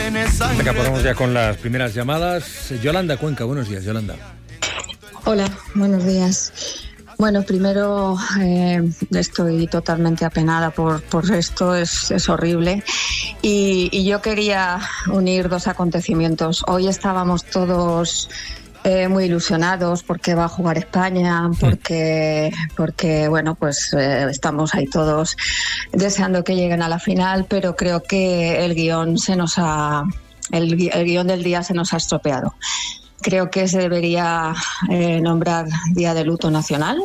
Venga, ponemos ya con las primeras llamadas. Yolanda Cuenca, buenos días, Yolanda. Hola, buenos días. Bueno, primero estoy totalmente apenada por esto, es horrible. Y yo quería unir dos acontecimientos. Hoy estábamos todos muy ilusionados porque va a jugar España, porque bueno, pues estamos ahí todos deseando que lleguen a la final, pero creo que el guión del día se nos ha estropeado. Creo que se debería nombrar Día de Luto Nacional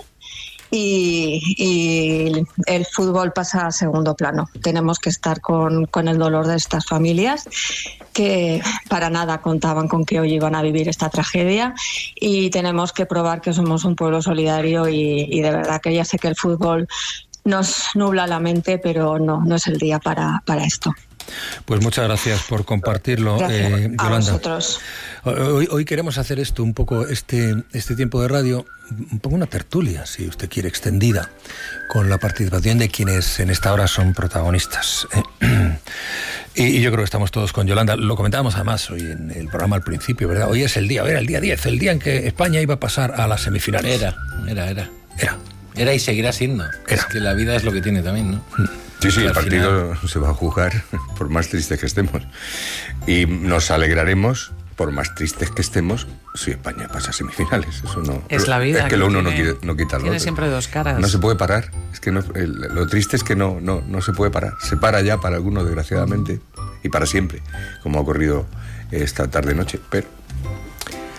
y el fútbol pasa a segundo plano. Tenemos que estar con el dolor de estas familias que para nada contaban con que hoy iban a vivir esta tragedia, y tenemos que probar que somos un pueblo solidario y de verdad que ya sé que el fútbol nos nubla la mente, pero no es el día para esto. Pues muchas gracias por compartirlo, Yolanda. A vosotros. Hoy queremos hacer esto un poco, este tiempo de radio, un poco una tertulia, si usted quiere, extendida, con la participación de quienes en esta hora son protagonistas. Y yo creo que estamos todos con Yolanda. Lo comentábamos además hoy en el programa al principio, ¿verdad? Hoy es el día 10, el día en que España iba a pasar a las semifinales. Era y seguirá siendo. Es que la vida es lo que tiene también, ¿no? Sí, el partido se va a jugar por más tristes que estemos. Y nos alegraremos, por más tristes que estemos, si España pasa a semifinales. Eso no. Es la vida. Es que lo uno no quita lo otro. Tiene siempre dos caras. No se puede parar. Es que lo triste es que no se puede parar. Se para ya para algunos, desgraciadamente, y para siempre, como ha ocurrido esta tarde-noche. Pero